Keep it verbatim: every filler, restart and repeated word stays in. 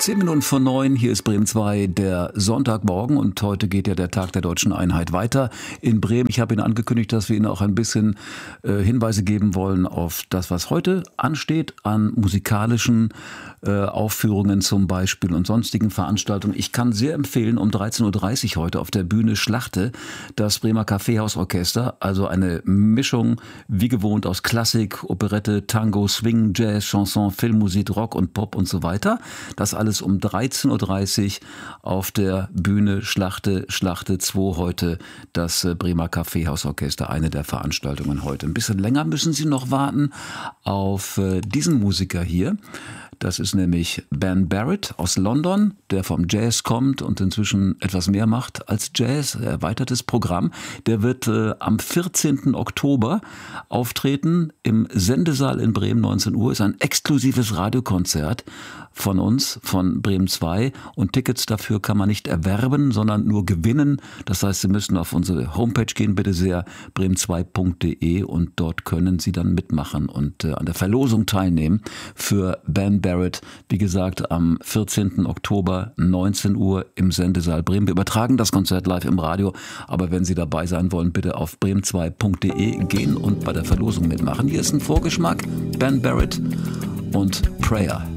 Zehn Minuten vor neun, hier ist Bremen zwei, der Sonntagmorgen und heute geht ja der Tag der Deutschen Einheit weiter in Bremen. Ich habe Ihnen angekündigt, dass wir Ihnen auch ein bisschen äh, Hinweise geben wollen auf das, was heute ansteht an musikalischen äh, Aufführungen zum Beispiel und sonstigen Veranstaltungen. Ich kann sehr empfehlen, um dreizehn Uhr dreißig heute auf der Bühne Schlachte, das Bremer Kaffeehausorchester, also eine Mischung wie gewohnt aus Klassik, Operette, Tango, Swing, Jazz, Chanson, Filmmusik, Rock und Pop und so weiter. Das alles um dreizehn Uhr dreißig auf der Bühne Schlachte, Schlachte zwei heute, das Bremer Kaffeehausorchester, eine der Veranstaltungen heute. Ein bisschen länger müssen Sie noch warten auf diesen Musiker hier. Das ist nämlich Ben Barrett aus London, der vom Jazz kommt und inzwischen etwas mehr macht als Jazz, erweitertes Programm. Der wird äh, am vierzehnten Oktober auftreten im Sendesaal in Bremen, neunzehn Uhr. Ist ein exklusives Radiokonzert von uns, von Bremen zwei. Und Tickets dafür kann man nicht erwerben, sondern nur gewinnen. Das heißt, Sie müssen auf unsere Homepage gehen, bitte sehr, bremen zwei punkt de, und dort können Sie dann mitmachen und äh, an der Verlosung teilnehmen für Ben Barrett. Wie gesagt, am vierzehnten Oktober, neunzehn Uhr im Sendesaal Bremen. Wir übertragen das Konzert live im Radio, aber wenn Sie dabei sein wollen, bitte auf bremen zwei punkt de gehen und bei der Verlosung mitmachen. Hier ist ein Vorgeschmack, Ben Barrett und Prayer.